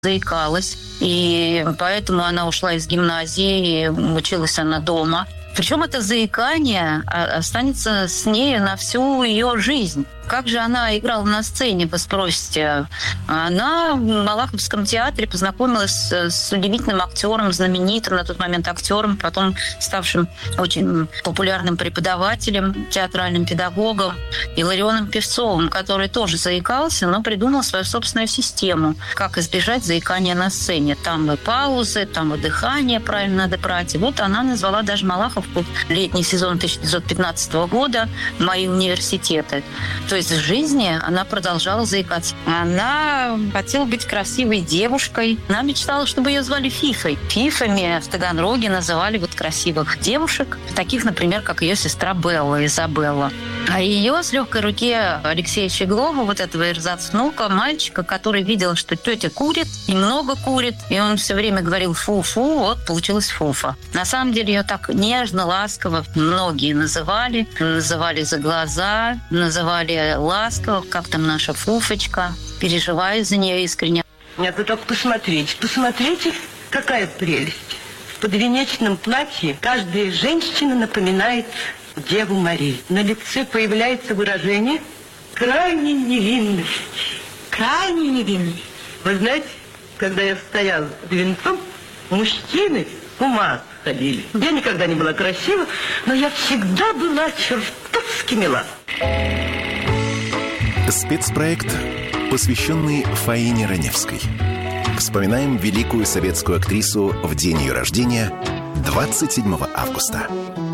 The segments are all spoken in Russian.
заикалась, и поэтому она ушла из гимназии, и училась она дома. Причем это заикание останется с ней на всю ее жизнь. Как же она играла на сцене, вы спросите? Она в Малаховском театре познакомилась с удивительным актером, знаменитым на тот момент актером, потом ставшим очень популярным преподавателем, театральным педагогом Илларионом Певцовым, который тоже заикался, но придумал свою собственную систему, как избежать заикания на сцене. Там и паузы, там и дыхание правильно надо брать. И вот она назвала даже Малаховку летний сезон 1915 года «Мои университеты». То есть в жизни она продолжала заикаться. Она хотела быть красивой девушкой. Она мечтала, чтобы ее звали Фифой. Фифами в Таганроге называли вот красивых девушек, таких, например, как ее сестра Белла, Изабелла. А ее с легкой руки Алексея Щеглова, вот этого эрзац-внука, мальчика, который видел, что тетя курит, и много курит, и он все время говорил «фу-фу», вот получилась Фуфа. На самом деле ее так нежно, ласково многие называли за глаза, называли ласково, как там наша Фуфочка, переживаю за нее искренне. Нет, вы только посмотрите, какая прелесть. В подвенечном платье каждая женщина напоминает Деву Марию. На лице появляется выражение крайней невинности. Крайне невинности. Вы знаете, когда я стояла под венцом, мужчины с ума сходили. Я никогда не была красива, но я всегда была чертовски мила. Спецпроект, посвященный Фаине Раневской. Вспоминаем великую советскую актрису в день ее рождения, 27 августа.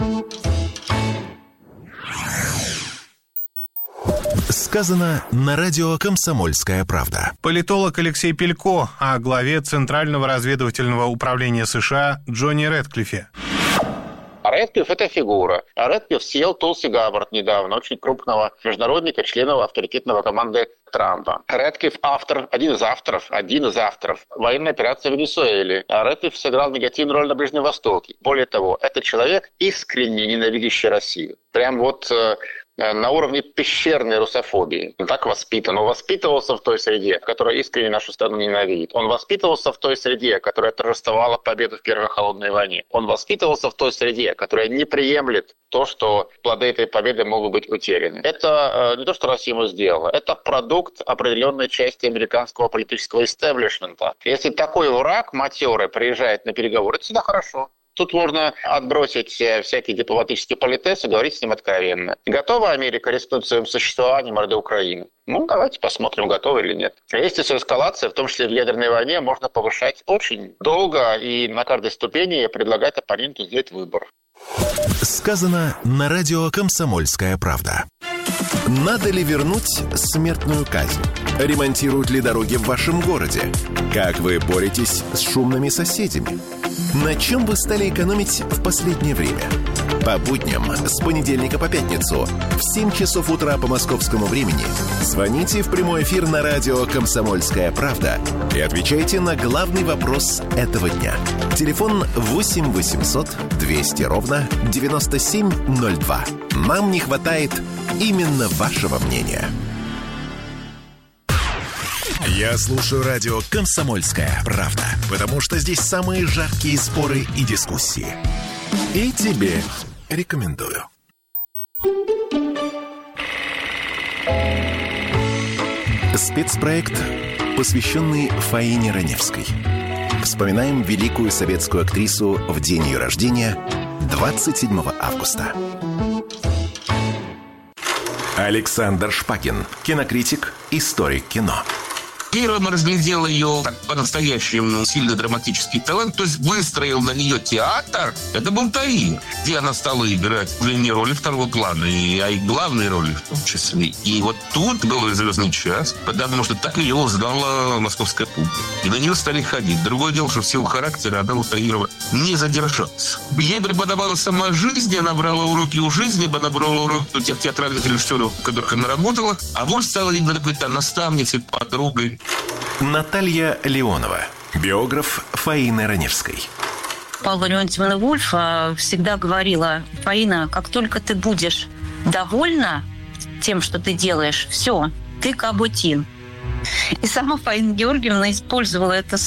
Сказано на радио «Комсомольская правда». Политолог Алексей Пелько о главе Центрального разведывательного управления США Джонни Рэдклиффе. Рэдклифф – это фигура. А Рэдклифф съел Тулси Габбард недавно, очень крупного международника, члена авторитетного команды Трампа. Рэдклифф – один из авторов военной операции в Венесуэле. А Рэдклифф сыграл негативную роль на Ближнем Востоке. Более того, это человек, искренне ненавидящий Россию. Прям вот на уровне пещерной русофобии. Он так воспитан. Он воспитывался в той среде, которая искренне нашу страну ненавидит. Он воспитывался в той среде, которая торжествовала победу в Первой холодной войне. Он воспитывался в той среде, которая не приемлет то, что плоды этой победы могут быть утеряны. Это не то, что Россия ему сделала. Это продукт определенной части американского политического истеблишмента. Если такой враг матерый приезжает на переговоры, это всегда хорошо. Тут можно отбросить всякие дипломатические политесы, говорить с ним откровенно. Готова Америка рискнуть своим существованием ради Украины? Ну, давайте посмотрим, готова или нет. Если все эскалация, в том числе в ядерной войне, можно повышать очень долго и на каждой ступени предлагать оппоненту сделать выбор. Сказано на радио «Комсомольская правда». Надо ли вернуть смертную казнь? Ремонтируют ли дороги в вашем городе? Как вы боретесь с шумными соседями? На чем вы стали экономить в последнее время? По будням с понедельника по пятницу в 7 часов утра по московскому времени звоните в прямой эфир на радио «Комсомольская правда» и отвечайте на главный вопрос этого дня. Телефон 8 800 200 ровно 9702. Нам не хватает именно вашего мнения. Я слушаю радио «Комсомольская правда», потому что здесь самые жаркие споры и дискуссии. И тебе рекомендую. Спецпроект, посвященный Фаине Раневской. Вспоминаем великую советскую актрису в день ее рождения, 27 августа. Александр Шпакин, кинокритик, историк кино. Первым разглядел ее как по-настоящему сильно драматический талант, то есть выстроил на нее театр. Это был Таир, где она стала играть уже не роли второго плана, а и главные роли в том числе. И вот тут был «Звездный час», потому что так ее узнала московская публика. И на нее стали ходить. Другое дело, что в силу характера она у Таирова не задержалась. Ей преподавала сама жизнь, она брала уроки у жизни, она брала уроки у тех театральных режиссеров, у которых она работала, а вот стала именно какой-то наставницей, подругой. Наталья Леонова, биограф Фаины Раневской. Павла Леонтьевна Вульф всегда говорила: Фаина, как только ты будешь довольна тем, что ты делаешь, все, ты кабутин. И сама Фаина Георгиевна использовала это